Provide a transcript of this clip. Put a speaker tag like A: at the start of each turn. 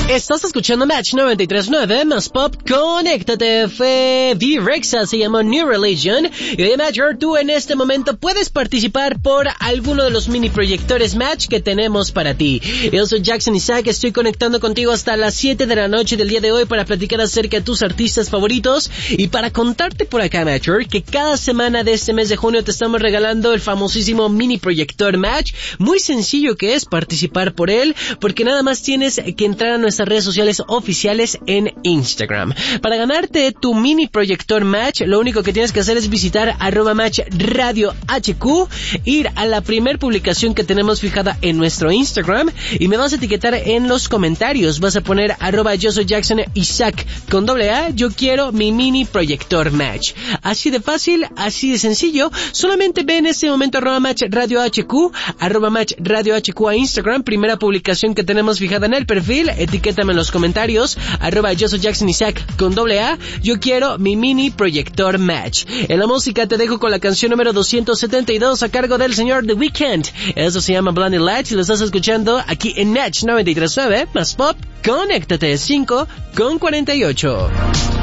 A: Estás escuchando Match 93.9 más Pop. Conéctate. Fue V-Rexa, se llamó New Religion. Y oye, Matcher, tú en este momento puedes participar por alguno de los mini proyectores Match que tenemos para ti. Yo soy Jackson Isaac, estoy conectando contigo hasta las 7 de la noche del día de hoy para platicar acerca de tus artistas favoritos y para contarte por acá, Matcher, que cada semana de este mes de junio te estamos regalando el famosísimo mini proyector Match. Muy sencillo que es participar por él, porque nada más tienes que entrar a nuestras redes sociales oficiales en Instagram. Para ganarte tu mini proyector Match, lo único que tienes que hacer es visitar @matchradiohq, ir a la primer publicación que tenemos fijada en nuestro Instagram y me vas a etiquetar en los comentarios. Vas a poner @yo soy Jackson Isaac con $A, yo quiero mi mini proyector Match. Así de fácil, así de sencillo. Solamente ve en este momento @matchradiohq a Instagram, primera publicación que tenemos fijada en el perfil, etiquétame en los comentarios, @yo soy Jackson Isaac con $A, yo quiero mi mini proyector Match. En la música te dejo con la canción número 272 a cargo del señor The Weeknd. Eso se llama Blinding Lights y lo estás escuchando aquí en Match 93.9 más Pop. Conéctate 5 con 48.